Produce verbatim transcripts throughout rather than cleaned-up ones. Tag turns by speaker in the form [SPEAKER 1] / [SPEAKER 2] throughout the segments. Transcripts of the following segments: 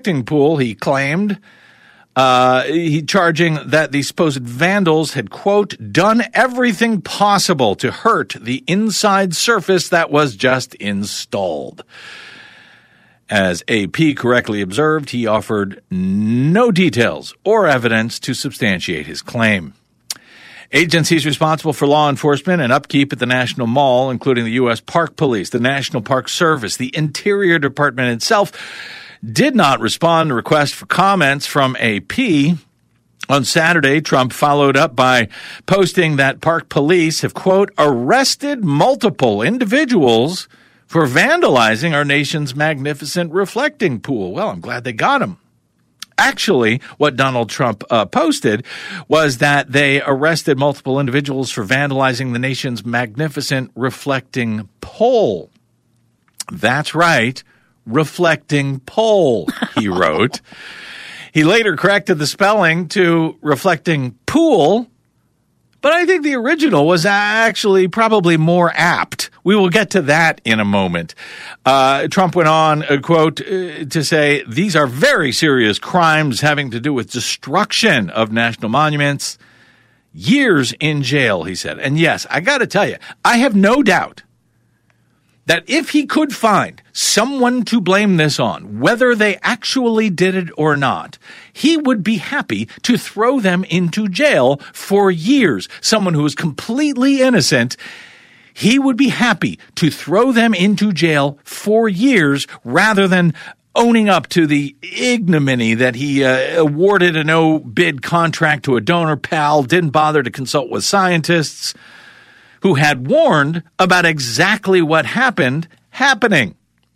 [SPEAKER 1] pool, he claimed. Uh, he charging that the supposed vandals had, quote, done everything possible to hurt the inside surface that was just installed. As A P correctly observed, he offered no details or evidence to substantiate his claim. Agencies responsible for law enforcement and upkeep at the National Mall, including the U S Park Police, the National Park Service, the Interior Department itself, did not respond to requests for comments from A P. On Saturday, Trump followed up by posting that park police have, quote, arrested multiple individuals for vandalizing our nation's magnificent reflecting pool. Well, I'm glad they got him. Actually, what Donald Trump uh, posted was that they arrested multiple individuals for vandalizing the nation's magnificent reflecting pole. That's right. Reflecting pole, he wrote. He later corrected the spelling to reflecting pool, but I think the original was actually probably more apt. We will get to that in a moment. Uh, Trump went on, uh, quote, uh, to say, these are very serious crimes having to do with destruction of national monuments. Years in jail, he said. And yes, I got to tell you, I have no doubt that if he could find someone to blame this on, whether they actually did it or not, he would be happy to throw them into jail for years. Someone who is completely innocent, he would be happy to throw them into jail for years rather than owning up to the ignominy that he uh, awarded a no-bid contract to a donor pal, didn't bother to consult with scientists who had warned about exactly what happened happening.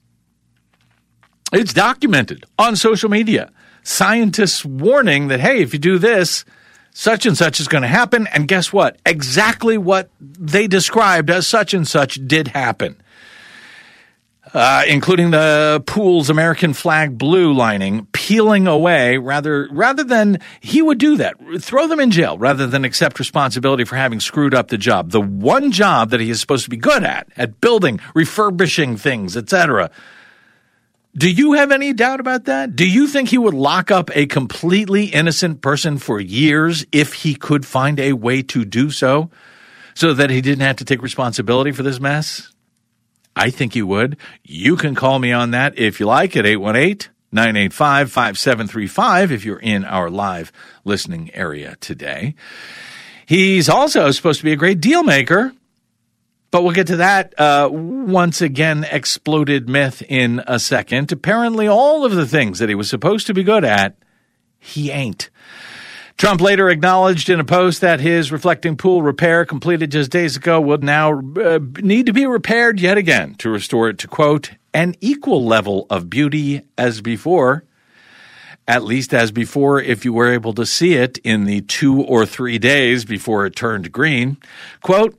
[SPEAKER 1] It's documented on social media. Scientists warning that, hey, if you do this, such and such is going to happen. And guess what? Exactly what they described as such and such did happen. Uh, including the pool's American flag blue lining peeling away rather rather than he would do that, throw them in jail rather than accept responsibility for having screwed up the job. The one job that he is supposed to be good at, at building, refurbishing things, et cetera. Do you have any doubt about that? Do you think he would lock up a completely innocent person for years if he could find a way to do so, so that he didn't have to take responsibility for this mess? I think you would. You can call me on that if you like at eight one eight, nine eight five, five seven three five if you're in our live listening area today. He's also supposed to be a great deal maker, but we'll get to that uh, once again exploded myth in a second. Apparently all of the things that he was supposed to be good at, he ain't. Trump later acknowledged in a post that his reflecting pool repair completed just days ago would now uh, need to be repaired yet again to restore it to, quote, an equal level of beauty as before. At least as before, if you were able to see it in the two or three days before it turned green. Quote,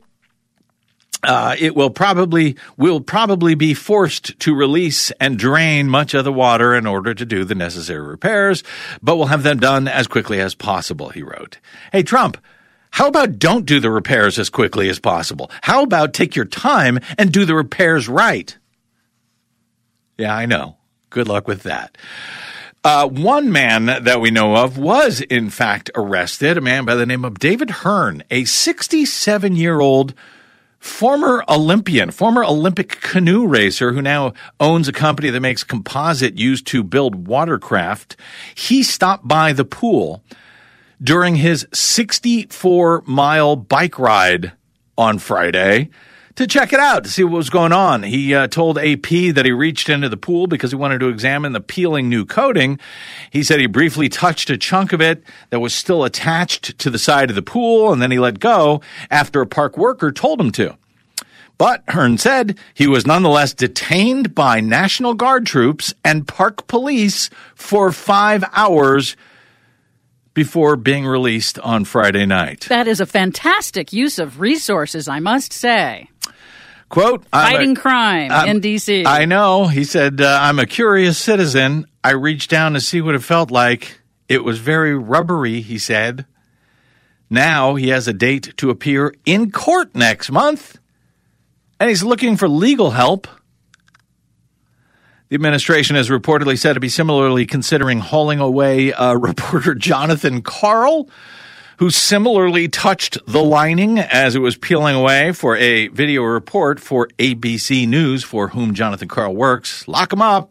[SPEAKER 1] Uh, it will probably will probably be forced to release and drain much of the water in order to do the necessary repairs, but we'll have them done as quickly as possible, he wrote. Hey, Trump, how about don't do the repairs as quickly as possible? How about take your time and do the repairs right? Yeah, I know. Good luck with that. Uh, one man that we know of was, in fact, arrested, a man by the name of David Hearn, a sixty-seven-year-old former Olympian, former Olympic canoe racer who now owns a company that makes composite used to build watercraft. He stopped by the pool during his sixty-four mile bike ride on Friday to check it out, to see what was going on. He uh, told A P that he reached into the pool because he wanted to examine the peeling new coating. He said he briefly touched a chunk of it that was still attached to the side of the pool, and then he let go after a park worker told him to. But Hearn said he was nonetheless detained by National Guard troops and park police for five hours before being released on Friday night.
[SPEAKER 2] That is a fantastic use of resources, I must say.
[SPEAKER 1] Quote,
[SPEAKER 2] Fighting
[SPEAKER 1] a,
[SPEAKER 2] crime
[SPEAKER 1] I'm,
[SPEAKER 2] in D C
[SPEAKER 1] I know. He said, uh, I'm a curious citizen. I reached down to see what it felt like. It was very rubbery, he said. Now he has a date to appear in court next month, and he's looking for legal help. The administration is reportedly said to be similarly considering hauling away uh, reporter Jonathan Karl, who similarly touched the lining as it was peeling away for a video report for A B C News, for whom Jonathan Karl works. Lock him up.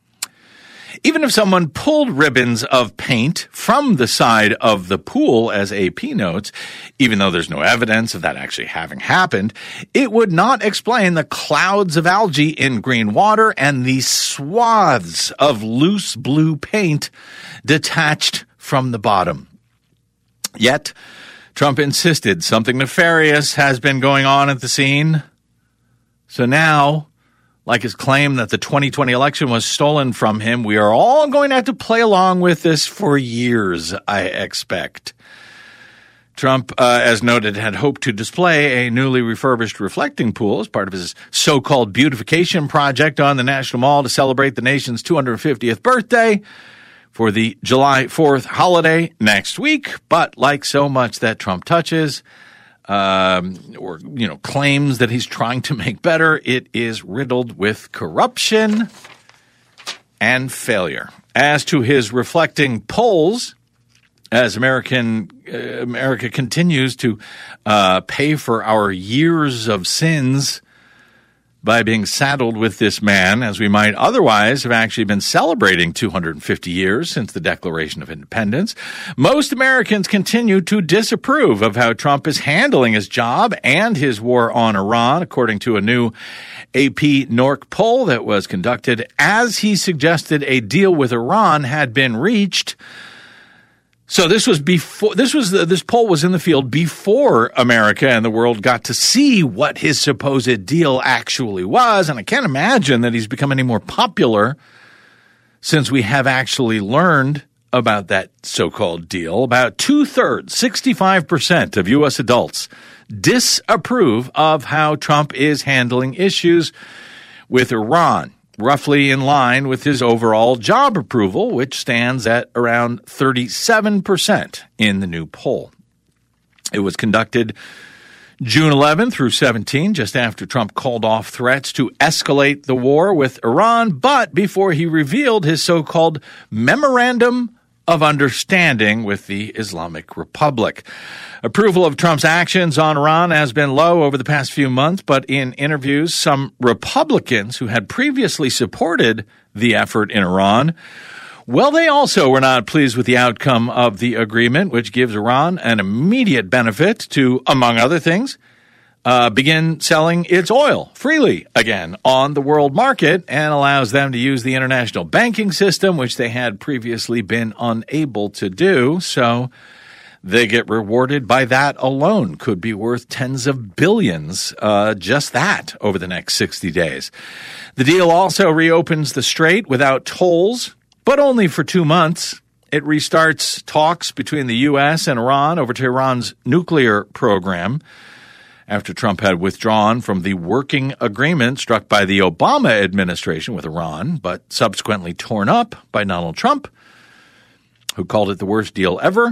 [SPEAKER 1] Even if someone pulled ribbons of paint from the side of the pool, as A P notes, even though there's no evidence of that actually having happened, it would not explain the clouds of algae in green water and the swaths of loose blue paint detached from the bottom. Yet, Trump insisted something nefarious has been going on at the scene. So now, like his claim that the twenty twenty election was stolen from him, we are all going to have to play along with this for years, I expect. Trump, uh, as noted, had hoped to display a newly refurbished reflecting pool as part of his so-called beautification project on the National Mall to celebrate the nation's two hundred fiftieth birthday for the July fourth holiday next week. But like so much that Trump touches, Um, or, you know, claims that he's trying to make better, it is riddled with corruption and failure. As to his reflecting polls, as American uh, America continues to uh, pay for our years of sins by being saddled with this man, as we might otherwise have actually been celebrating two hundred fifty years since the Declaration of Independence, most Americans continue to disapprove of how Trump is handling his job and his war on Iran, according to a new A P N O R C poll that was conducted as he suggested a deal with Iran had been reached. So this was before this was this poll was in the field before America and the world got to see what his supposed deal actually was, and I can't imagine that he's become any more popular since we have actually learned about that so-called deal. About two-thirds, sixty-five percent of U S adults disapprove of how Trump is handling issues with Iran, roughly in line with his overall job approval, which stands at around thirty-seven percent in the new poll. It was conducted June eleventh through seventeenth, just after Trump called off threats to escalate the war with Iran, but before he revealed his so-called Memorandum of Understanding with the Islamic Republic. Approval of Trump's actions on Iran has been low over the past few months, but in interviews, some Republicans who had previously supported the effort in Iran, well, they also were not pleased with the outcome of the agreement, which gives Iran an immediate benefit to, among other things, uh, begin selling its oil freely again on the world market and allows them to use the international banking system, which they had previously been unable to do. So they get rewarded by that alone. Could be worth tens of billions, uh, just that over the next sixty days. The deal also reopens the strait without tolls, but only for two months. It restarts talks between the U S and Iran over Tehran's nuclear program after Trump had withdrawn from the working agreement struck by the Obama administration with Iran, but subsequently torn up by Donald Trump, who called it the worst deal ever.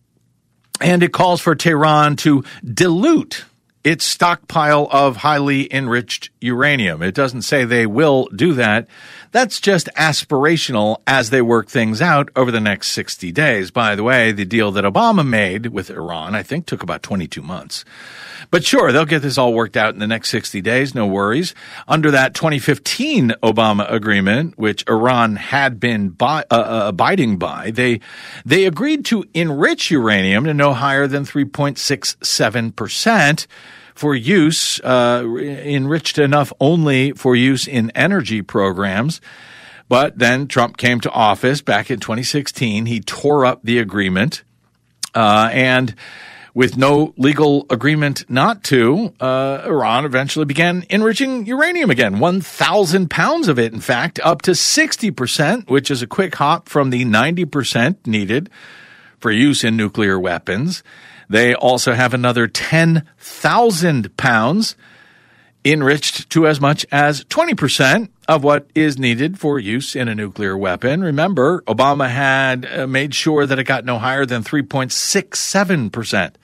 [SPEAKER 1] And it calls for Tehran to dilute its stockpile of highly enriched uranium. It doesn't say they will do that. That's just aspirational as they work things out over the next sixty days. By the way, the deal that Obama made with Iran, I think, took about twenty-two months. But sure, they'll get this all worked out in the next sixty days, no worries. Under that twenty fifteen Obama agreement, which Iran had been by, uh, uh, abiding by, they they agreed to enrich uranium to no higher than three point six seven percent for use, uh, enriched enough only for use in energy programs. But then Trump came to office back in twenty sixteen. He tore up the agreement, uh, and with no legal agreement not to, uh, Iran eventually began enriching uranium again. one thousand pounds of it, in fact, up to sixty percent, which is a quick hop from the ninety percent needed for use in nuclear weapons. They also have another ten thousand pounds enriched to as much as twenty percent of what is needed for use in a nuclear weapon. Remember, Obama had uh, made sure that it got no higher than three point six seven percent.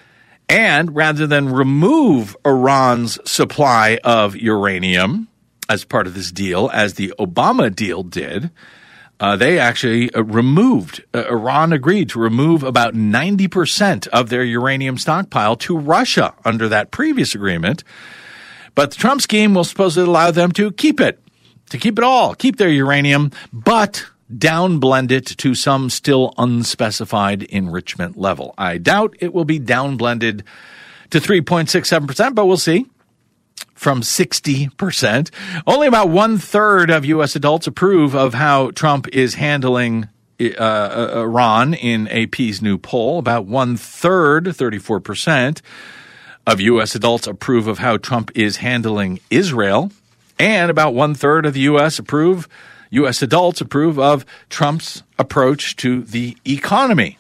[SPEAKER 1] And rather than remove Iran's supply of uranium, as part of this deal as the Obama deal did. Uh, they actually uh, removed, uh, Iran agreed to remove about ninety percent of their uranium stockpile to Russia under that previous agreement. But the Trump scheme will supposedly allow them to keep it, to keep it all, keep their uranium, but downblend it to some still unspecified enrichment level. I doubt it will be downblended to three point six seven percent, but we'll see. From sixty percent. Only about one-third of U S adults approve of how Trump is handling uh, Iran in A P's new poll. About one-third, thirty-four percent, of U S adults approve of how Trump is handling Israel. And about one-third of the U S approve, U S adults approve of Trump's approach to the economy.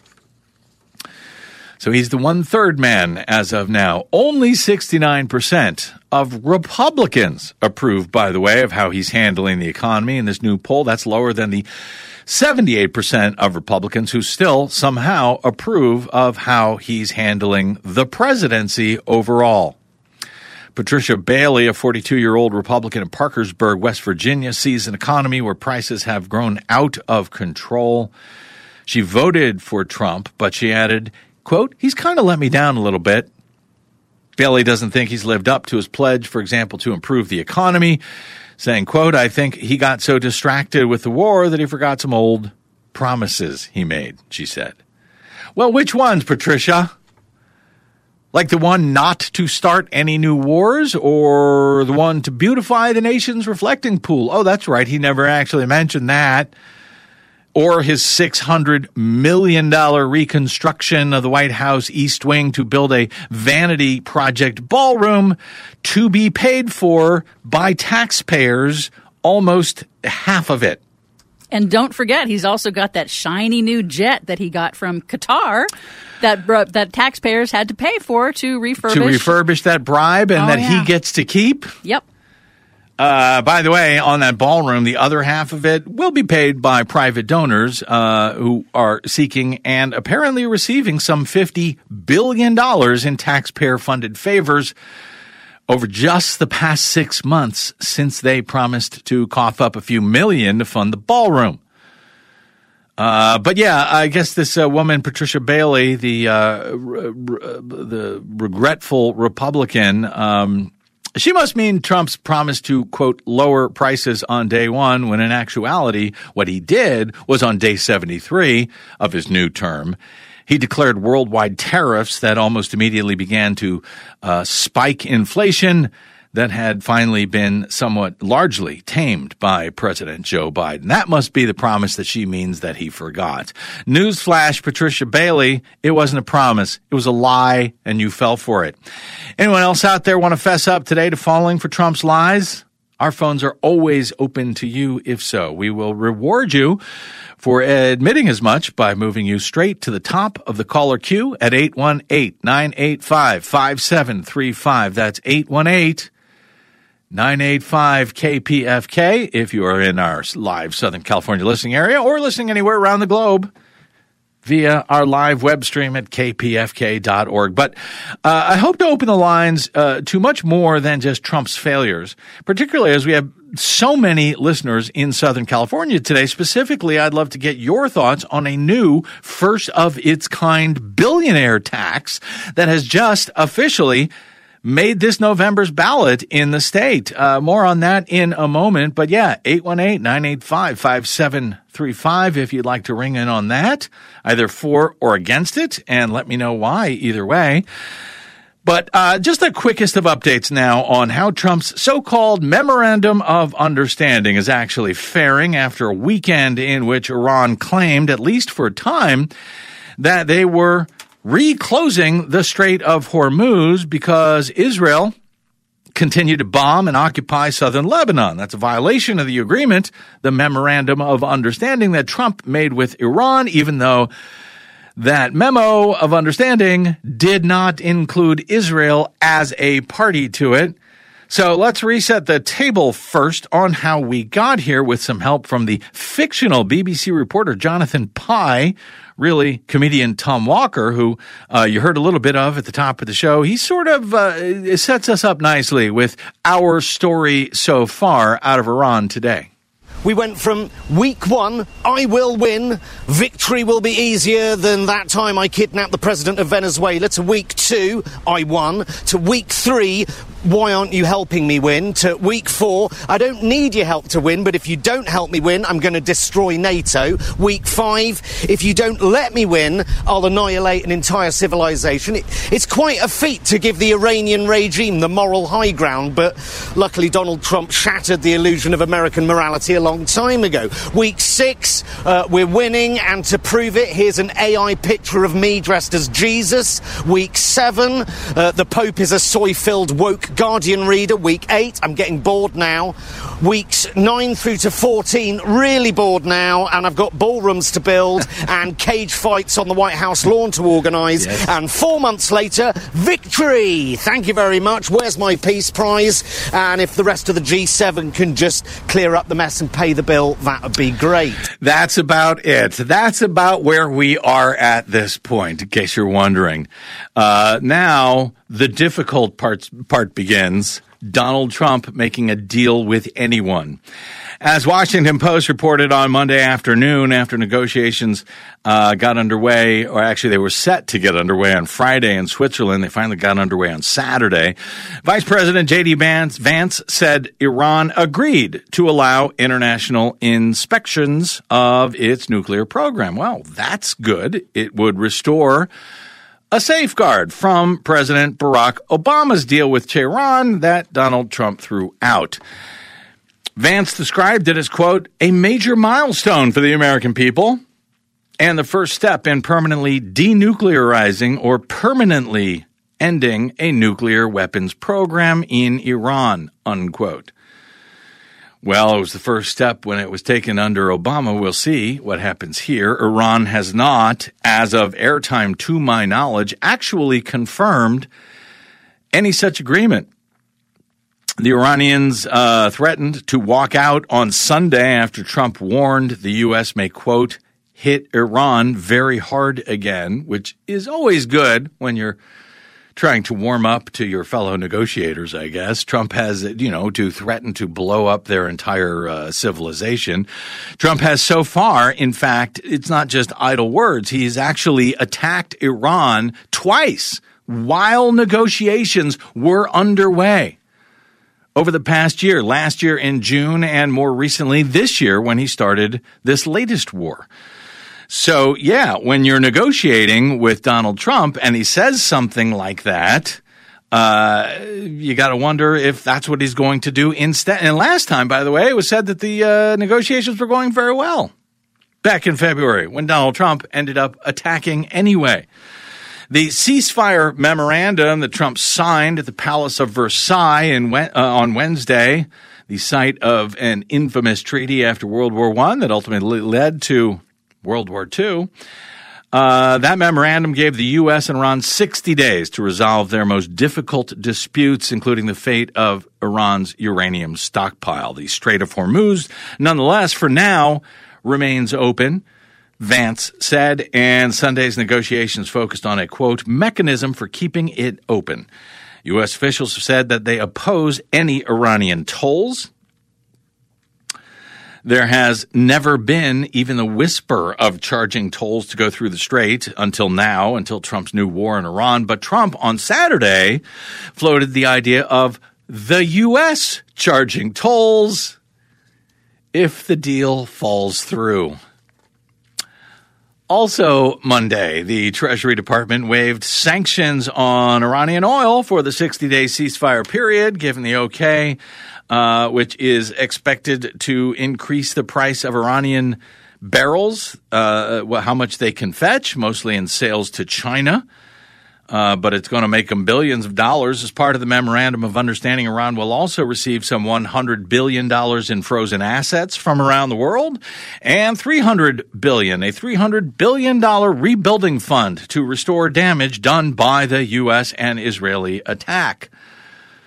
[SPEAKER 1] So he's the one-third man as of now. Only sixty-nine percent of Republicans approve, by the way, of how he's handling the economy in this new poll. That's lower than the seventy-eight percent of Republicans who still somehow approve of how he's handling the presidency overall. Patricia Bailey, a forty-two-year-old Republican in Parkersburg, West Virginia, sees an economy where prices have grown out of control. She voted for Trump, but she added, quote, he's kind of let me down a little bit. Bailey doesn't think he's lived up to his pledge, for example, to improve the economy, saying, quote, I think he got so distracted with the war that he forgot some old promises he made, she said. Well, which ones, Patricia? Like the one not to start any new wars, or the one to beautify the nation's reflecting pool? Oh, that's right. He never actually mentioned that. Or his six hundred million dollars reconstruction of the White House East Wing to build a vanity project ballroom to be paid for by taxpayers, almost half of it.
[SPEAKER 2] And don't forget, he's also got that shiny new jet that he got from Qatar that that taxpayers had to pay for to refurbish.
[SPEAKER 1] To refurbish that bribe and
[SPEAKER 2] oh,
[SPEAKER 1] that
[SPEAKER 2] yeah.
[SPEAKER 1] he gets to keep?
[SPEAKER 2] Yep.
[SPEAKER 1] Uh, by the way, on that ballroom, the other half of it will be paid by private donors uh, who are seeking and apparently receiving some fifty billion dollars in taxpayer-funded favors over just the past six months since they promised to cough up a few million to fund the ballroom. Uh, but yeah, I guess this uh, woman, Patricia Bailey, the uh, re- re- the regretful Republican, um, she must mean Trump's promise to, quote, lower prices on day one, when in actuality, what he did was on day seventy-three of his new term. He declared worldwide tariffs that almost immediately began to uh, spike inflation that had finally been somewhat largely tamed by President Joe Biden. That must be the promise that she means that he forgot. Newsflash, Patricia Bailey, it wasn't a promise. It was a lie, and you fell for it. Anyone else out there want to fess up today to falling for Trump's lies? Our phones are always open to you. If so, we will reward you for admitting as much by moving you straight to the top of the caller queue at eight one eight, nine eight five, five seven three five. That's eight one eight, nine eight five, K P F K if you are in our live Southern California listening area or listening anywhere around the globe via our live web stream at k p f k dot org. But uh, I hope to open the lines uh, to much more than just Trump's failures, particularly as we have so many listeners in Southern California today. Specifically, I'd love to get your thoughts on a new first-of-its-kind billionaire tax that has just officially made this November's ballot in the state. Uh, more on that in a moment. But yeah, eight one eight, nine eight five, five seven three five if you'd like to ring in on that, either for or against it, and let me know why either way. But uh, just the quickest of updates now on how Trump's so-called Memorandum of Understanding is actually faring after a weekend in which Iran claimed, at least for a time, that they were reclosing the Strait of Hormuz because Israel continued to bomb and occupy southern Lebanon. That's a violation of the agreement, the Memorandum of Understanding that Trump made with Iran, even though that memo of understanding did not include Israel as a party to it. So let's reset the table first on how we got here with some help from the fictional B B C reporter Jonathan Pie, really comedian Tom Walker, who uh, you heard a little bit of at the top of the show. He sort of uh, sets us up nicely with our story so far out of Iran today.
[SPEAKER 3] We went from week one, I will win, victory will be easier than that time I kidnapped the president of Venezuela, to week two, I won, to week three, why aren't you helping me win, to week four, I don't need your help to win, but if you don't help me win, I'm going to destroy NATO. Week five, if you don't let me win, I'll annihilate an entire civilization. It, it's quite a feat to give the Iranian regime the moral high ground, but luckily Donald Trump shattered the illusion of American morality a long time ago. Week six, uh, we're winning, and to prove it, here's an A I picture of me dressed as Jesus. Week seven, uh, the Pope is a soy-filled woke Guardian reader. Week eight, I'm getting bored now. Weeks nine through to fourteen, really bored now, and I've got ballrooms to build and cage fights on the White House lawn to organise. Yes. And four months later, victory! Thank you very much. Where's my Peace Prize? And if the rest of the G seven can just clear up the mess and pay the bill, that would be great.
[SPEAKER 1] That's about it. That's about where we are at this point, in case you're wondering. Uh, now, the difficult part, part begins. Donald Trump making a deal with anyone. As Washington Post reported on Monday afternoon, after negotiations uh, got underway, or actually they were set to get underway on Friday in Switzerland, they finally got underway on Saturday. Vice President J D Vance, Vance said Iran agreed to allow international inspections of its nuclear program. Well, that's good. It would restore a safeguard from President Barack Obama's deal with Tehran that Donald Trump threw out. Vance described it as, quote, a major milestone for the American people and the first step in permanently denuclearizing or permanently ending a nuclear weapons program in Iran, unquote. Well, it was the first step when it was taken under Obama. We'll see what happens here. Iran has not, as of airtime to my knowledge, actually confirmed any such agreement. The Iranians uh, threatened to walk out on Sunday after Trump warned the U S may, quote, hit Iran very hard again, which is always good when you're trying to warm up to your fellow negotiators, I guess. Trump has, you know, to threaten to blow up their entire uh, civilization. Trump has so far, in fact, it's not just idle words. He's actually attacked Iran twice while negotiations were underway over the past year, last year in June, and more recently this year when he started this latest war. So, yeah, when you're negotiating with Donald Trump and he says something like that, uh, you got to wonder if that's what he's going to do instead. And last time, by the way, it was said that the uh, negotiations were going very well back in February when Donald Trump ended up attacking anyway. The ceasefire memorandum that Trump signed at the Palace of Versailles in, uh, on Wednesday, the site of an infamous treaty after World War One that ultimately led to World War Two, uh, that memorandum gave the U S and Iran sixty days to resolve their most difficult disputes, including the fate of Iran's uranium stockpile. The Strait of Hormuz, nonetheless, for now, remains open, Vance said, and Sunday's negotiations focused on a, quote, mechanism for keeping it open. U S officials have said that they oppose any Iranian tolls. There has never been even the whisper of charging tolls to go through the strait until now, until Trump's new war in Iran. But Trump on Saturday floated the idea of the U S charging tolls if the deal falls through. Also Monday, the Treasury Department waived sanctions on Iranian oil for the sixty-day ceasefire period, given the okay, uh, which is expected to increase the price of Iranian barrels, uh, how much they can fetch, mostly in sales to China. Uh, but it's going to make them billions of dollars. As part of the Memorandum of Understanding, Iran will also receive some one hundred billion dollars in frozen assets from around the world and three hundred billion dollars, a three hundred billion dollars rebuilding fund to restore damage done by the U S and Israeli attack.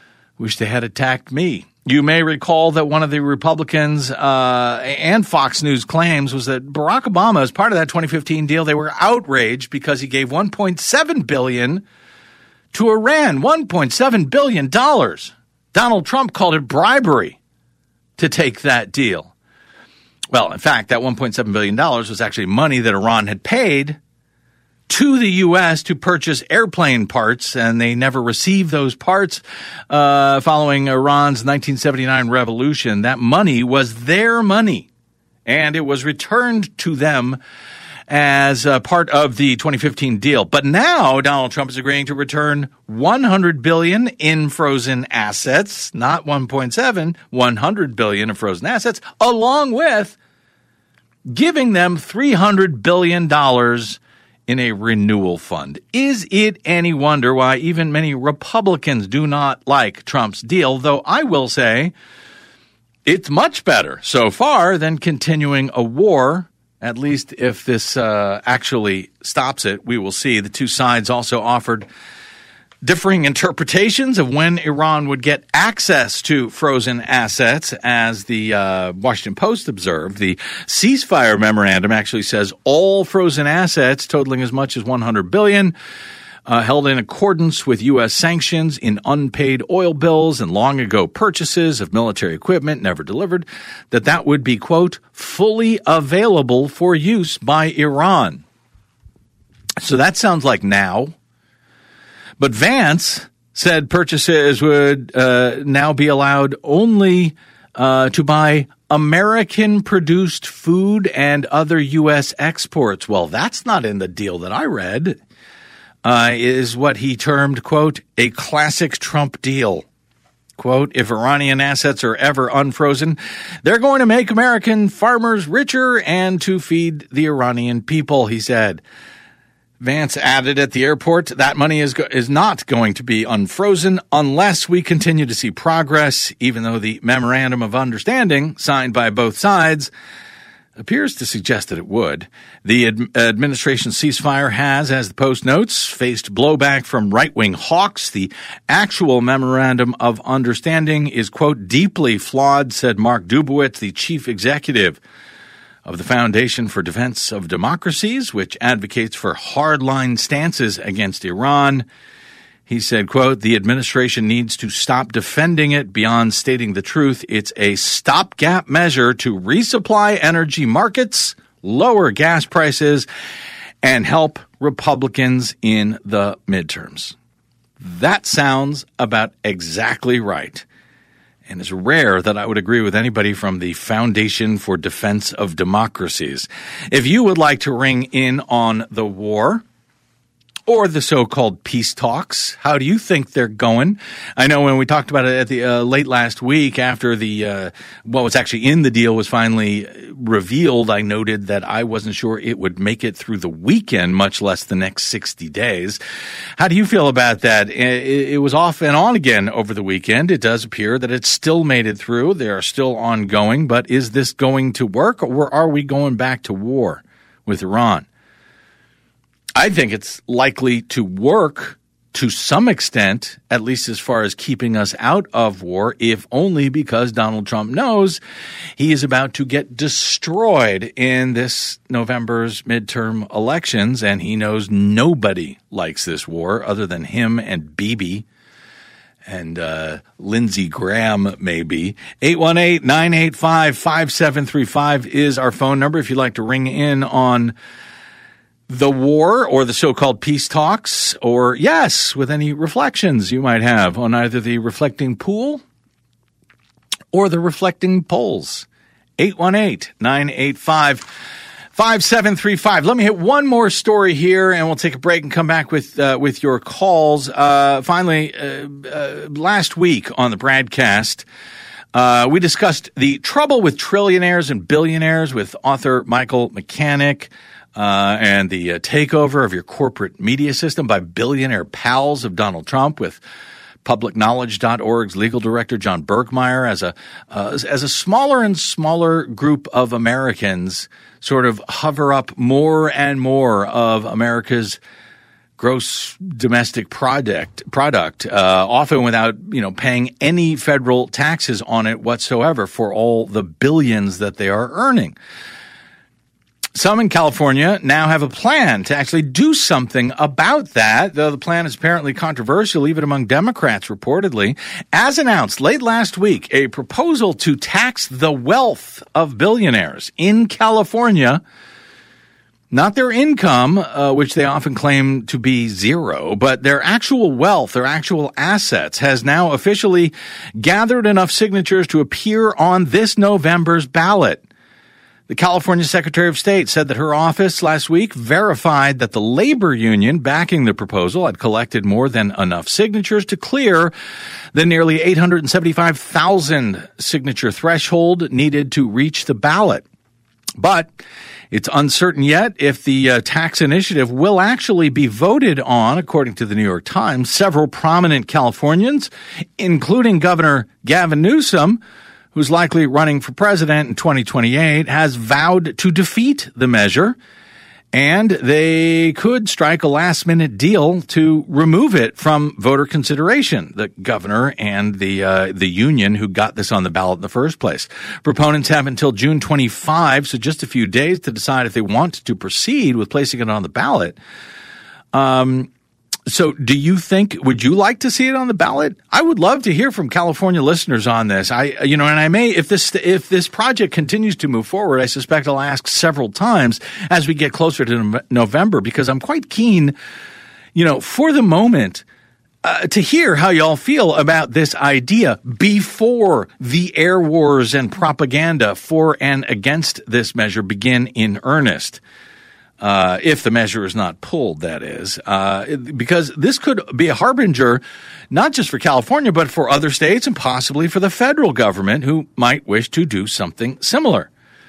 [SPEAKER 1] Wish they had attacked me. You may recall that one of the Republicans uh, and Fox News claims was that Barack Obama, as part of that twenty fifteen deal, they were outraged because he gave one point seven billion dollars to Iran. one point seven billion dollars. Donald Trump called it bribery to take that deal. Well, in fact, that one point seven billion dollars was actually money that Iran had paid to the U S to purchase airplane parts, and they never received those parts uh, following Iran's nineteen seventy-nine revolution. That money was their money, and it was returned to them as a part of the twenty fifteen deal. But now Donald Trump is agreeing to return one hundred billion dollars in frozen assets, not one point seven, one hundred billion dollars in frozen assets, along with giving them three hundred billion dollars in a renewal fund. Is it any wonder why even many Republicans do not like Trump's deal? Though I will say it's much better so far than continuing a war. At least if this uh, actually stops it, we will see. The two sides also offered differing interpretations of when Iran would get access to frozen assets. As the uh, Washington Post observed, the ceasefire memorandum actually says all frozen assets totaling as much as one hundred billion dollars uh, held in accordance with U S sanctions in unpaid oil bills and long ago purchases of military equipment never delivered, that that would be, quote, fully available for use by Iran. So that sounds like now. But Vance said purchases would uh, now be allowed only uh, to buy American-produced food and other U S exports. Well, that's not in the deal that I read, uh, is what he termed, quote, a classic Trump deal. Quote, if Iranian assets are ever unfrozen, they're going to make American farmers richer and to feed the Iranian people, he said. Vance added at the airport, that money is go- is not going to be unfrozen unless we continue to see progress, even though the memorandum of understanding signed by both sides appears to suggest that it would. The ad- administration's ceasefire has, as the Post notes, faced blowback from right-wing hawks. The actual memorandum of understanding is, quote, deeply flawed, said Mark Dubowitz, the chief executive of the Foundation for Defense of Democracies, which advocates for hardline stances against Iran. He said, quote, the administration needs to stop defending it beyond stating the truth. It's a stopgap measure to resupply energy markets, lower gas prices, and help Republicans in the midterms. That sounds about exactly right. And it's rare that I would agree with anybody from the Foundation for Defense of Democracies. If you would like to ring in on the war or the so-called peace talks, how do you think they're going? I know when we talked about it at the uh, late last week after the uh, what was actually in the deal was finally revealed, I noted that I wasn't sure it would make it through the weekend, much less the next sixty days. How do you feel about that? It, it was off and on again over the weekend. It does appear that it still made it through. They are still ongoing, but is this going to work, or are we going back to war with Iran? I think it's likely to work to some extent, at least as far as keeping us out of war, if only because Donald Trump knows he is about to get destroyed in this November's midterm elections, and he knows nobody likes this war other than him and Bibi and uh, Lindsey Graham, maybe. eight one eight, nine eight five, five seven three five is our phone number if you'd like to ring in on the war or the so-called peace talks, or, yes, with any reflections you might have on either the reflecting pool or the reflecting polls. eight one eight, nine eight five, five seven three five. Let me hit one more story here, and we'll take a break and come back with uh, with your calls. Uh, finally, uh, uh, last week on the broadcast, uh, we discussed the trouble with trillionaires and billionaires with author Michael Mechanic. Uh, and the uh, takeover of your corporate media system by billionaire pals of Donald Trump, with public knowledge dot org's legal director John Bergmeyer, as a uh, as a smaller and smaller group of Americans sort of hover up more and more of America's gross domestic product, product, uh, often without, you know, paying any federal taxes on it whatsoever for all the billions that they are earning. Some in California now have a plan to actually do something about that, though the plan is apparently controversial, even among Democrats, reportedly. As announced late last week, a proposal to tax the wealth of billionaires in California, not their income, uh, which they often claim to be zero, but their actual wealth, their actual assets, has now officially gathered enough signatures to appear on this November's ballot. The California Secretary of State said that her office last week verified that the labor union backing the proposal had collected more than enough signatures to clear the nearly eight hundred seventy-five thousand signature threshold needed to reach the ballot. But it's uncertain yet if the uh, tax initiative will actually be voted on, according to the New York Times. Several prominent Californians, including Governor Gavin Newsom, who's likely running for president in twenty twenty-eight, has vowed to defeat the measure, and they could strike a last-minute deal to remove it from voter consideration, the governor and the uh, the union who got this on the ballot in the first place. Proponents have until June twenty-fifth, so just a few days, to decide if they want to proceed with placing it on the ballot. Um So do you think, would you like to see it on the ballot? I would love to hear from California listeners on this. I, you know, and I may, if this, if this project continues to move forward, I suspect I'll ask several times as we get closer to November, because I'm quite keen, you know, for the moment, uh, to hear how y'all feel about this idea before the air wars and propaganda for and against this measure begin in earnest. Uh, if the measure is not pulled, that is, uh, because this could be a harbinger, not just for California, but for other states and possibly for the federal government who might wish to do something similar.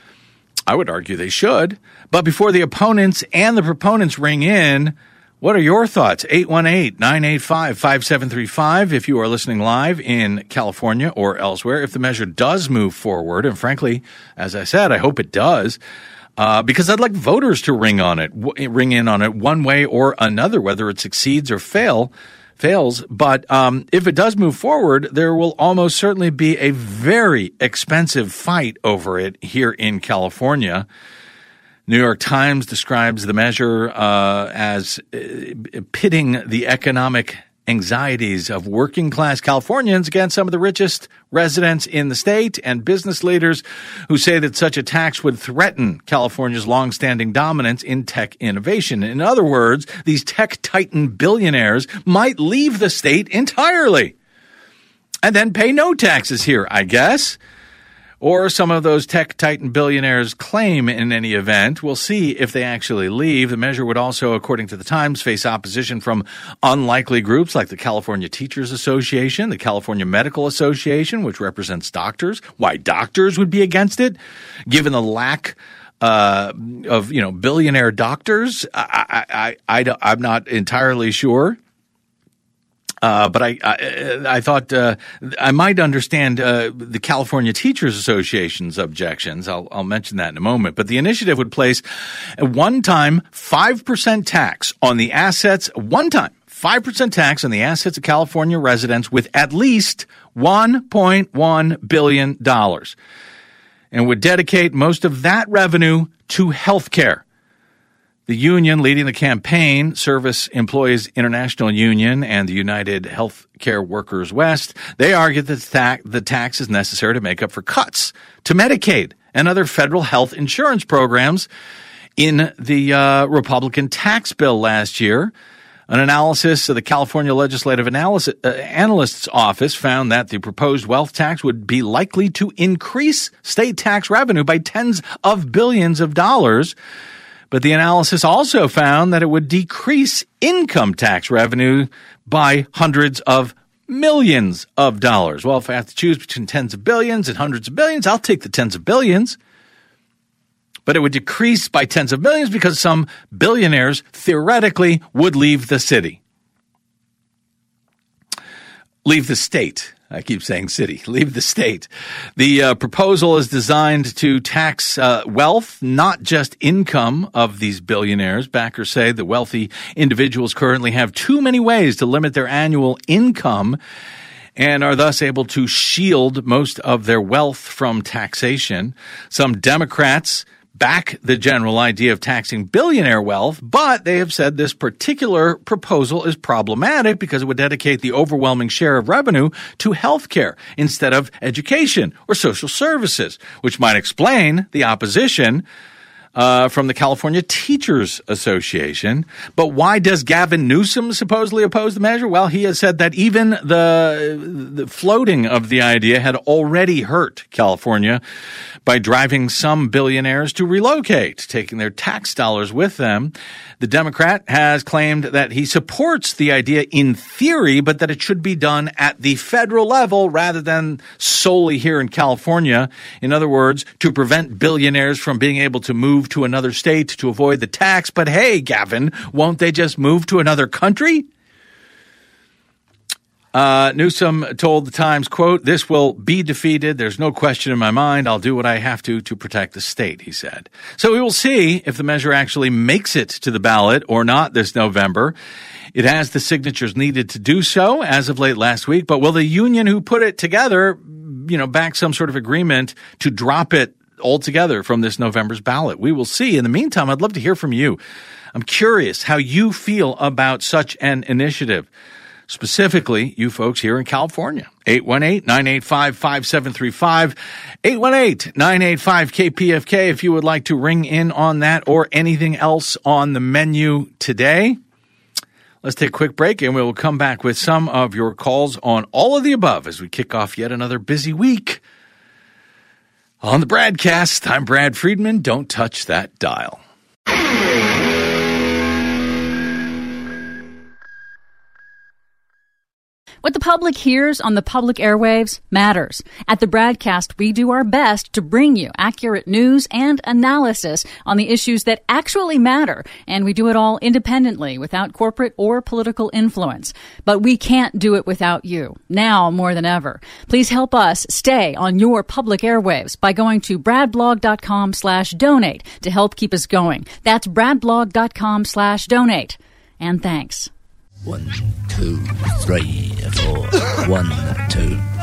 [SPEAKER 1] I would argue they should. But before the opponents and the proponents ring in, what are your thoughts? eight one eight, nine eight five, five seven three five if you are listening live in California or elsewhere. If the measure does move forward, and frankly, as I said, I hope it does, Uh, because I'd like voters to ring on it, w- ring in on it one way or another, whether it succeeds or fail, fails. But um, if it does move forward, there will almost certainly be a very expensive fight over it here in California. New York Times describes the measure uh, as uh, pitting the economic anxieties of working-class Californians against some of the richest residents in the state and business leaders who say that such a tax would threaten California's long-standing dominance in tech innovation. In other words, these tech titan billionaires might leave the state entirely and then pay no taxes here, I guess. Or some of those tech titan billionaires claim in any event. We'll see if they actually leave. The measure would also, according to the Times, face opposition from unlikely groups like the California Teachers Association, the California Medical Association, which represents doctors. Why doctors would be against it, given the lack uh, of, you know, billionaire doctors, I, I, I, I, I'm not entirely sure. Uh, but I, I, I thought uh, I might understand uh, the California Teachers Association's objections. I'll, I'll mention that in a moment. But the initiative would place a one-time five percent tax on the assets, one-time five percent tax on the assets of California residents with at least one point one billion dollars, and would dedicate most of that revenue to health care. The union leading the campaign, Service Employees International Union and the United Healthcare Workers West, they argue that the tax, the tax is necessary to make up for cuts to Medicaid and other federal health insurance programs in the uh, Republican tax bill last year. An analysis of the California Legislative Analysis, uh, Analyst's Office found that the proposed wealth tax would be likely to increase state tax revenue by tens of billions of dollars. But the analysis also found that it would decrease income tax revenue by hundreds of millions of dollars. Well, if I have to choose between tens of billions and hundreds of billions, I'll take the tens of billions. But it would decrease by tens of millions because some billionaires theoretically would leave the city. Leave the state. I keep saying city. Leave the state. The uh, proposal is designed to tax uh, wealth, not just income of these billionaires. Backers say the wealthy individuals currently have too many ways to limit their annual income and are thus able to shield most of their wealth from taxation. Some Democrats back the general idea of taxing billionaire wealth, but they have said this particular proposal is problematic because it would dedicate the overwhelming share of revenue to healthcare instead of education or social services, which might explain the opposition Uh, from the California Teachers Association. But why does Gavin Newsom supposedly oppose the measure? Well, he has said that even the, the floating of the idea had already hurt California by driving some billionaires to relocate, taking their tax dollars with them. The Democrat has claimed that he supports the idea in theory, but that it should be done at the federal level rather than solely here in California. In other words, to prevent billionaires from being able to move to another state to avoid the tax. But hey, Gavin, won't they just move to another country? Uh, Newsom told the Times, quote, "This will be defeated. There's no question in my mind. I'll do what I have to to protect the state," he said. So we will see if the measure actually makes it to the ballot or not this November. It has the signatures needed to do so as of late last week. But will the union who put it together, you know, back some sort of agreement to drop it altogether from this November's ballot? We will see. In the meantime, I'd love to hear from you. I'm curious how you feel about such an initiative. Specifically, you folks here in California. eight one eight, nine eight five, five seven three five. eight one eight, nine eight five, K P F K if you would like to ring in on that or anything else on the menu today. Let's take a quick break and we will come back with some of your calls on all of the above as we kick off yet another busy week. On the Bradcast, I'm Brad Friedman. Don't touch that dial.
[SPEAKER 2] What the public hears on the public airwaves matters. At the Bradcast, we do our best to bring you accurate news and analysis on the issues that actually matter, and we do it all independently without corporate or political influence. But we can't do it without you, now more than ever. Please help us stay on your public airwaves by going to bradblog.com slash donate to help keep us going. That's bradblog.com slash donate. And thanks.
[SPEAKER 4] One, two, three, four. One, two.